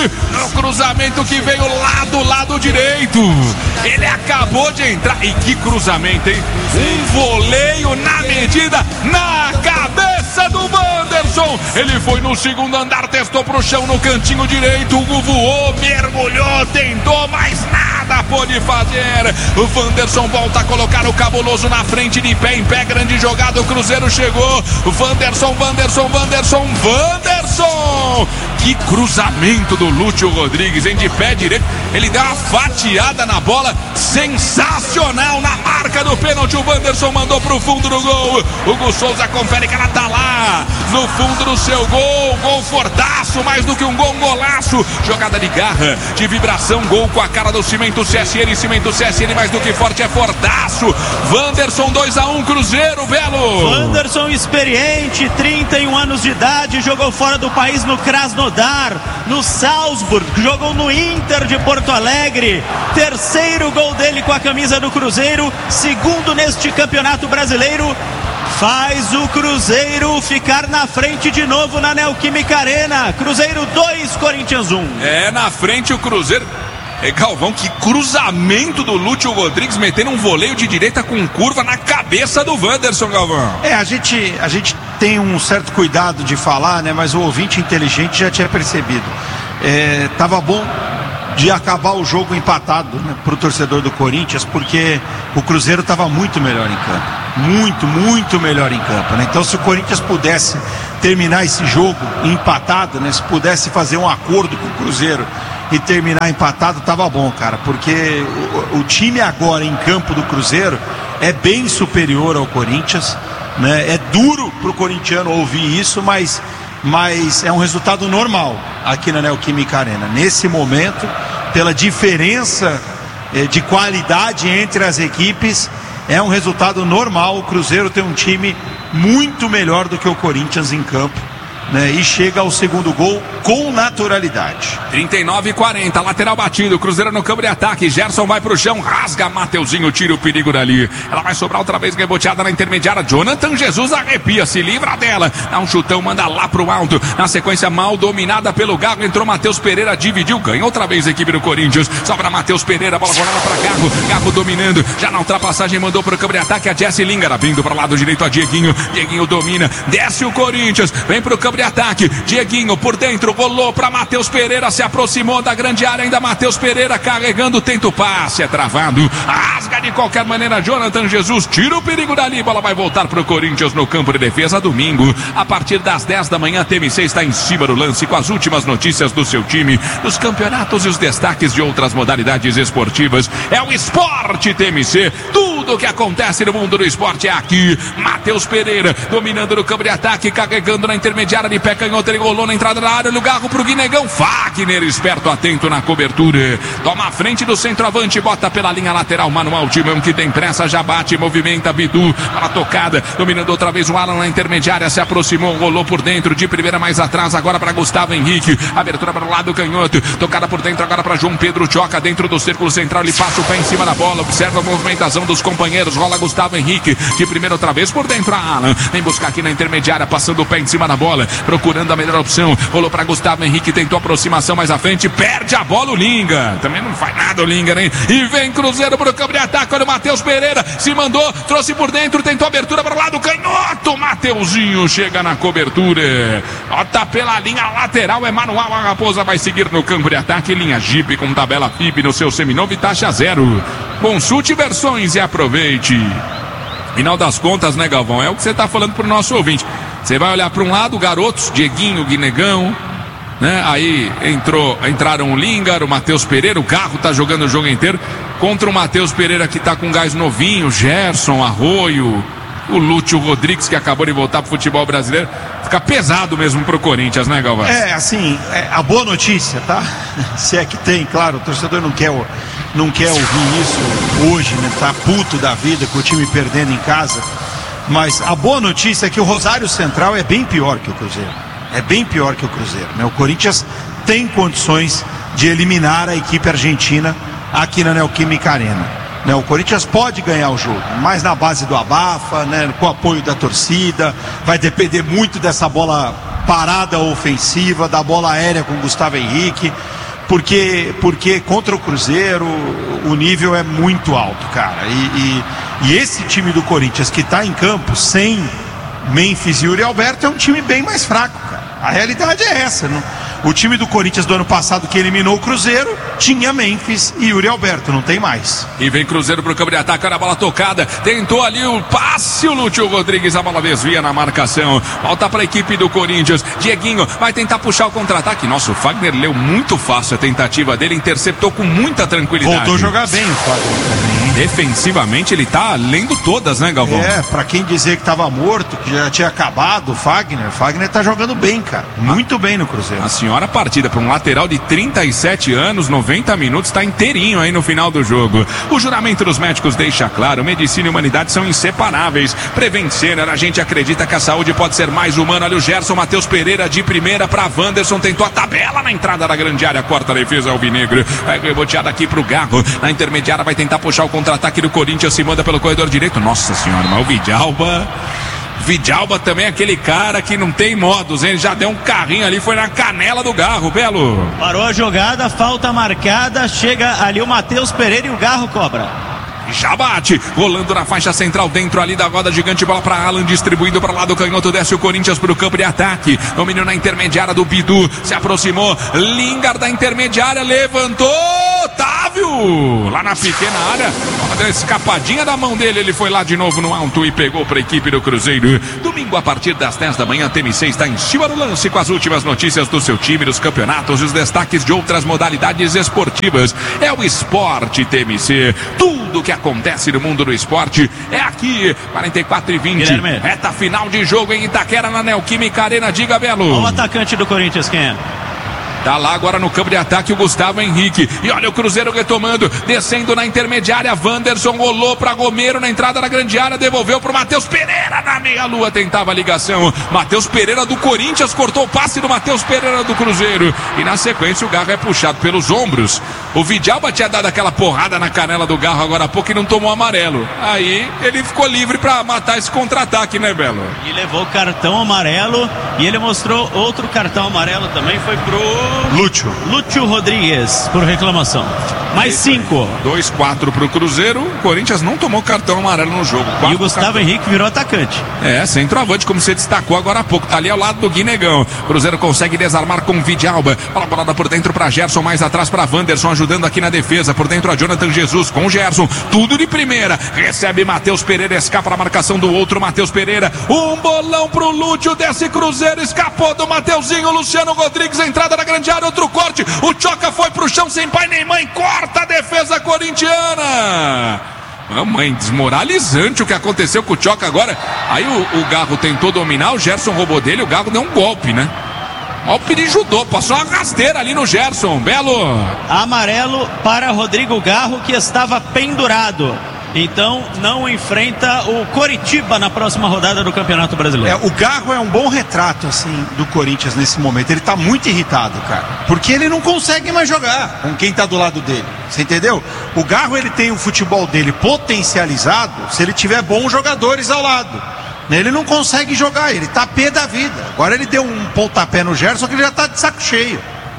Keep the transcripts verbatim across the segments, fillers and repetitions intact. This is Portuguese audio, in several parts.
chute no cruzamento que veio lá do lado direito. Ele acabou de entrar. E que cruzamento, hein? Um voleio na medida, na cabeça do Wanderson. Ele foi no segundo andar, testou pro chão no cantinho direito. O voou, mergulhou, tentou, mas nada pôde fazer. O Wanderson volta a colocar o cabuloso na frente, de pé em pé, grande jogada. O Cruzeiro chegou. Wanderson, Wanderson, Wanderson, Wanderson. Que cruzamento do Lúcio Rodrigues, hein? De pé direito. Ele deu uma fatiada na bola. Sensacional na marca do pênalti. O Wanderson mandou pro fundo do gol. Hugo Souza confere que ela tá lá no fundo do seu gol. Gol fortaço, mais do que um gol, um golaço. Jogada de garra, de vibração. Gol com a cara do Cimento C S N. Cimento C S N mais do que forte, é fortaço. Wanderson dois a um, Cruzeiro, Belo. Wanderson experiente, trinta e um anos de idade, jogou fora do país no Krasnodar, no Salzburg, jogou no Inter de Porto Alegre. Terceiro gol dele com a camisa do Cruzeiro, segundo neste Campeonato Brasileiro. Faz o Cruzeiro ficar na frente de novo na Neoquímica Arena. Cruzeiro dois, Corinthians um. É, na frente o Cruzeiro. É, Galvão, que cruzamento do Lúcio Rodrigues, metendo um voleio de direita com curva na cabeça do Wanderson, Galvão. É, a gente, a gente tem um certo cuidado de falar, né? Mas o ouvinte inteligente já tinha percebido. É, tava bom de acabar o jogo empatado, né, pro torcedor do Corinthians, porque o Cruzeiro estava muito melhor em campo. Muito, muito melhor em campo, né? Então, se o Corinthians pudesse terminar esse jogo empatado, né? Se pudesse fazer um acordo com o Cruzeiro e terminar empatado, tava bom, cara, porque o, o time agora em campo do Cruzeiro é bem superior ao Corinthians, né? É duro pro corintiano ouvir isso, mas, mas é um resultado normal aqui na Neoquímica Arena. Nesse momento, pela diferença eh, de qualidade entre as equipes, é um resultado normal. O Cruzeiro tem um time muito melhor do que o Corinthians em campo, né? E chega ao segundo gol com naturalidade. trinta e nove e quarenta, lateral batido, Cruzeiro no campo de ataque. Gerson vai pro chão, rasga Mateuzinho, tira o perigo dali. Ela vai sobrar outra vez, reboteada na intermediária. Jonathan Jesus arrepia, se livra dela, dá um chutão, manda lá pro alto. Na sequência, mal dominada pelo Garro, entrou Matheus Pereira, dividiu, ganha outra vez a equipe do Corinthians. Sobra Matheus Pereira, bola rolada pra Garro, Garro dominando, já na ultrapassagem mandou pro campo de ataque a Jesse Lingard, vindo para o lado direito a Dieguinho. Dieguinho domina, desce o Corinthians, vem pro campo de ataque. Dieguinho por dentro, rolou para Matheus Pereira, se aproximou da grande área, ainda Matheus Pereira carregando, tenta o passe, é travado, rasga de qualquer maneira Jonathan Jesus, tira o perigo dali, bola vai voltar pro Corinthians no campo de defesa. Domingo, a partir das dez da manhã, T M C está em cima do lance com as últimas notícias do seu time, dos campeonatos e os destaques de outras modalidades esportivas. É o Esporte T M C, tudo o que acontece no mundo do esporte é aqui. Matheus Pereira dominando no campo de ataque, carregando na intermediária, de pé canhoto, ele rolou na entrada da área, no Garro pro Guinegão. Fagner esperto, atento na cobertura, toma a frente do centroavante, bota pela linha lateral, Manuel Timão que tem pressa, já bate, movimenta Bidu, para tocada, dominando outra vez o Alan na intermediária, se aproximou, rolou por dentro, de primeira mais atrás, agora para Gustavo Henrique, abertura para o lado canhoto, tocada por dentro agora para João Pedro Choca, dentro do círculo central, ele passa o pé em cima da bola, observa a movimentação dos companheiros, rola Gustavo Henrique, de primeira outra vez por dentro, a Alan, vem buscar aqui na intermediária, passando o pé em cima da bola, procurando a melhor opção, rolou para Gustavo Henrique, tentou aproximação mais à frente, perde a bola o Linga, também não faz nada o Linga, né? E vem Cruzeiro pro campo de ataque, olha o Matheus Pereira, se mandou, trouxe por dentro, tentou abertura para o lado, canhoto, Mateuzinho chega na cobertura, bota pela linha lateral, Emanuel, a Raposa vai seguir no campo de ataque, linha Jeep com tabela F I B no seu seminovo e taxa zero, consulte versões e aproveite. Final das contas, né, Galvão, é o que você tá falando pro nosso ouvinte, você vai olhar para um lado, garotos, Dieguinho, Guinegão, né? Aí entrou, entraram o Lingard, o Matheus Pereira, o Garro tá jogando o jogo inteiro contra o Matheus Pereira que tá com gás novinho, Gerson, Arroio, o Lúcio Rodrigues que acabou de voltar pro futebol brasileiro. Fica pesado mesmo pro Corinthians, né, Galvão? É, assim, é, a boa notícia, tá? Se é que tem, claro, o torcedor não quer, não quer ouvir isso hoje, né? Tá puto da vida com o time perdendo em casa, mas a boa notícia é que o Rosário Central é bem pior que o Cruzeiro. É bem pior que o Cruzeiro, né? O Corinthians tem condições de eliminar a equipe argentina aqui na Neoquímica Arena, né? O Corinthians pode ganhar o jogo, mas na base do abafa, né? Com o apoio da torcida, vai depender muito dessa bola parada ofensiva, da bola aérea com Gustavo Henrique, porque, porque contra o Cruzeiro o nível é muito alto, cara. E, e, e esse time do Corinthians que está em campo sem Memphis e Yuri Alberto é um time bem mais fraco, cara. A realidade é essa, não? O time do Corinthians do ano passado que eliminou o Cruzeiro tinha Memphis e Yuri Alberto, não tem mais. E vem Cruzeiro pro campo de ataque, olha a bola tocada, tentou ali o passe, o Lúcio Rodrigues, a bola desvia na marcação, volta para a equipe do Corinthians, Dieguinho vai tentar puxar o contra-ataque, nossa, o Fagner leu muito fácil a tentativa dele, interceptou com muita tranquilidade. Voltou a jogar bem o Fagner. Defensivamente ele tá lendo todas, né, Galvão? É, pra quem dizer que tava morto, que já tinha acabado o Fagner, Fagner tá jogando bem, cara, muito bem no Cruzeiro. A senhora partida para um lateral de trinta e sete anos, noventa minutos, está inteirinho aí no final do jogo. O juramento dos médicos deixa claro, medicina e humanidade são inseparáveis. Prevent Senior, a gente acredita que a saúde pode ser mais humana. Olha o Gerson, Matheus Pereira de primeira para Wanderson, tentou a tabela na entrada da grande área, corta a defesa alvinegro, vai reboteada aqui pro Garro, na intermediária vai tentar puxar o contra-ataque do Corinthians, se manda pelo corredor direito, nossa senhora, mas o Vidalba Vidalba também é aquele cara que não tem modos, hein? Ele já deu um carrinho ali, foi na canela do Garro, Belo. Parou a jogada, falta marcada, chega ali o Matheus Pereira e o Garro cobra. Já bate, rolando na faixa central, dentro ali da roda gigante, bola para Alan, distribuindo para o lado canhoto, desce o Corinthians para o campo de ataque, domínio na intermediária do Bidu, se aproximou, Lingard da intermediária, levantou, Otávio, lá na pequena área, uma escapadinha da mão dele, ele foi lá de novo no alto e pegou para a equipe do Cruzeiro. Domingo a partir das dez da manhã, T M C está em cima do lance com as últimas notícias do seu time, dos campeonatos e os destaques de outras modalidades esportivas. É o Esporte T M C, tudo que acontece no mundo do esporte é aqui. Quarenta e quatro e vinte, Guilherme. Reta final de jogo em Itaquera, na Neoquímica Arena. Diga, Belo. Olha o atacante do Corinthians, quem é? Tá lá agora no campo de ataque o Gustavo Henrique. E olha o Cruzeiro retomando, descendo na intermediária. Wanderson rolou para Romero na entrada da grande área, devolveu pro Matheus Pereira na meia-lua, tentava a ligação. Matheus Pereira do Corinthians cortou o passe do Matheus Pereira do Cruzeiro. E na sequência o Garro é puxado pelos ombros. O Vidalba tinha dado aquela porrada na canela do Garro agora há pouco e não tomou amarelo. Aí ele ficou livre para matar esse contra-ataque, né, Belo? E levou o cartão amarelo e ele mostrou outro cartão amarelo também, foi pro Lúcio. Lúcio Rodrigues, por reclamação. Mais cinco. dois a quatro pro Cruzeiro. O Corinthians não tomou cartão amarelo no jogo. E o Gustavo cartão. Henrique virou atacante. É, centroavante, como você destacou agora há pouco. Tá ali ao lado do Guinegão. Cruzeiro consegue desarmar com o Vidalba. Bola bolada por dentro pra Gerson, mais atrás pra Wanderson, ajudando aqui na defesa. Por dentro a Jonathan Jesus com o Gerson. Tudo de primeira. Recebe Matheus Pereira, escapa na marcação do outro Matheus Pereira. Um bolão pro Lúcio, desce Cruzeiro, escapou do Mateuzinho. Luciano Rodrigues, entrada na grande área, outro corte. O Tchoca foi pro chão sem pai nem mãe. Corta a defesa corintiana. Mamãe, desmoralizante o que aconteceu com o Tchoca agora. Aí o, o Garro tentou dominar, o Gerson roubou dele, o Garro deu um golpe, né? Golpe de judô, passou uma rasteira ali no Gerson. Belo. Amarelo para Rodrigo Garro, que estava pendurado. Então não enfrenta o Coritiba na próxima rodada do Campeonato Brasileiro. É, o Garro é um bom retrato assim do Corinthians nesse momento. Ele tá muito irritado, cara, porque ele não consegue mais jogar com quem tá do lado dele. Você entendeu? O Garro, ele tem o futebol dele potencializado se ele tiver bons jogadores ao lado. Ele não consegue jogar, ele tá pé da vida. Agora ele deu um pontapé no Gerson que ele já tá de saco cheio.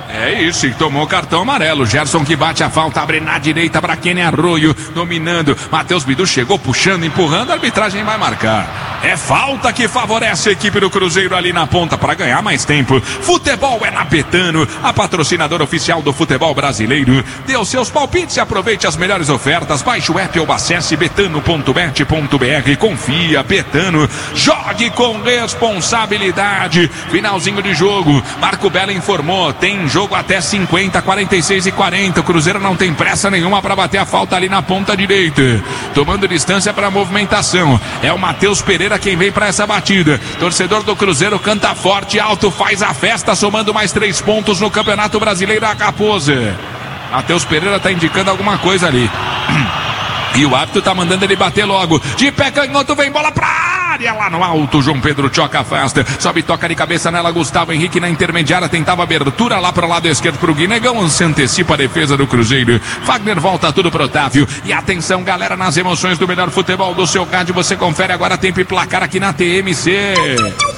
É isso, e tomou cartão amarelo. Gerson que bate a falta, abre na direita para Kenny Arroio, dominando. Matheus Bidu chegou puxando, empurrando, a arbitragem vai marcar. É falta que favorece a equipe do Cruzeiro ali na ponta para ganhar mais tempo. Futebol é na Betano, a patrocinadora oficial do futebol brasileiro. Dê os seus palpites e aproveite as melhores ofertas. Baixe o app ou acesse betano ponto bet ponto br. Confia, Betano. Jogue com responsabilidade. Finalzinho de jogo. Marco Bela informou, tem jogo Jogo até cinquenta, quarenta e seis e quarenta. O Cruzeiro não tem pressa nenhuma para bater a falta ali na ponta direita. Tomando distância para a movimentação. É o Matheus Pereira quem vem para essa batida. Torcedor do Cruzeiro canta forte, alto, faz a festa, somando mais três pontos no Campeonato Brasileiro a Raposa. Matheus Pereira está indicando alguma coisa ali. E o árbitro tá mandando ele bater logo. De pé canhoto, vem bola pra área lá no alto. João Pedro Tchoca afasta. Sobe, toca de cabeça nela. Gustavo Henrique na intermediária. Tentava abertura lá pro lado esquerdo pro Guinegão. Se antecipa a defesa do Cruzeiro. Fagner volta tudo pro Otávio. E atenção, galera, nas emoções do melhor futebol do seu rádio. Você confere agora tempo e placar aqui na T M C.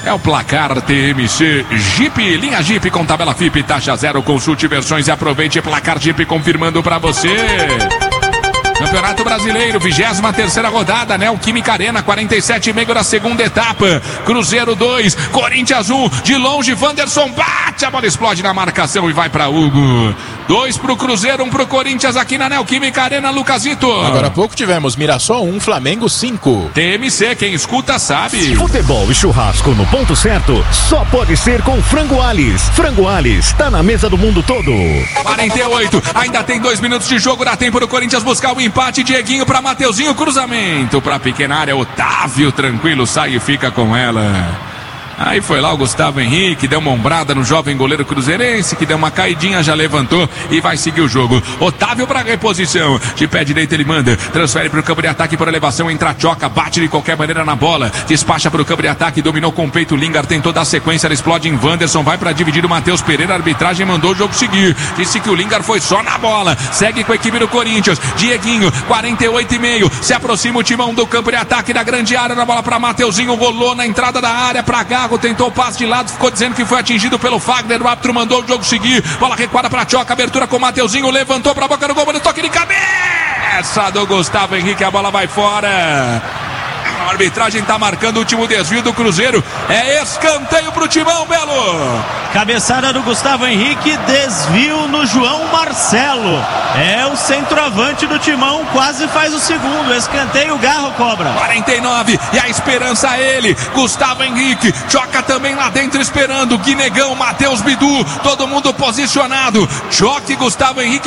É o placar T M C Jeep, linha Jeep com tabela F I P, taxa zero, consulte versões e aproveite. Placar Jeep confirmando pra você. Campeonato Brasileiro, vigésima terceira rodada, Neoquímica Arena, quarenta e sete e meio da segunda etapa. Cruzeiro dois, Corinthians um, de longe, Wanderson bate, a bola explode na marcação e vai pra Hugo. Dois pro Cruzeiro, um pro Corinthians aqui na Neoquímica Arena, Lucasito. Agora há pouco tivemos Mirassol um, Flamengo cinco. T M C, quem escuta sabe. Futebol e churrasco no ponto certo só pode ser com Frango Alis. Frango Alis, tá na mesa do mundo todo. quarenta e oito, ainda tem dois minutos de jogo, dá tempo do Corinthians buscar o empate. Dieguinho pra Mateuzinho, cruzamento pra pequena área, Otávio tranquilo sai e fica com ela. Aí foi lá o Gustavo Henrique, deu uma ombrada no jovem goleiro cruzeirense, que deu uma caidinha, já levantou e vai seguir o jogo. Otávio para reposição, de pé direito ele manda, transfere para o campo de ataque por elevação, entra Choca, bate de qualquer maneira na bola, despacha para o campo de ataque, dominou com o peito, Lingard tentou dar sequência, ela explode em Wanderson, vai para dividir o Matheus Pereira, a arbitragem mandou o jogo seguir, disse que o Lingard foi só na bola, segue com a equipe do Corinthians, Dieguinho, quarenta e oito e meio, se aproxima o timão do campo de ataque da grande área, na bola para Mateuzinho, rolou na entrada da área para Gago, tentou o passe de lado, ficou dizendo que foi atingido pelo Fagner, o árbitro mandou o jogo seguir, bola recuada para Choca, abertura com o Mateuzinho, levantou para a boca do gol, no toque de cabeça do Gustavo Henrique, a bola vai fora. A arbitragem está marcando o último desvio do Cruzeiro, é escanteio pro Timão, Belo. Cabeçada do Gustavo Henrique, desvio no João Marcelo, é o centroavante do Timão, quase faz o segundo, escanteio, Garro cobra. quarenta e nove, e a esperança a ele, Gustavo Henrique, Choca também lá dentro esperando, Guinegão, Matheus Bidu, todo mundo posicionado, Choque, Gustavo Henrique.